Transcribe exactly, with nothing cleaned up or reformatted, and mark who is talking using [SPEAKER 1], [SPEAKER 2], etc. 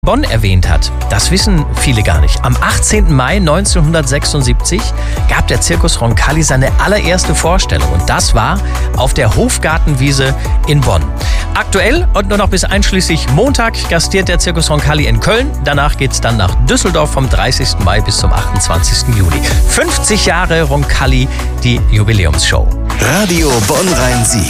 [SPEAKER 1] Bonn erwähnt hat, das wissen viele gar nicht. Am achtzehnten Mai neunzehnhundertsechsundsiebzig gab der Zirkus Roncalli seine allererste Vorstellung und das war auf der Hofgartenwiese in Bonn. Aktuell und nur noch bis einschließlich Montag gastiert der Zirkus Roncalli in Köln. Danach geht's dann nach Düsseldorf vom dreißigsten Mai bis zum achtundzwanzigsten Juli. fünfzig Jahre Roncalli, die Jubiläumsshow.
[SPEAKER 2] Radio Bonn-Rhein-Sieg.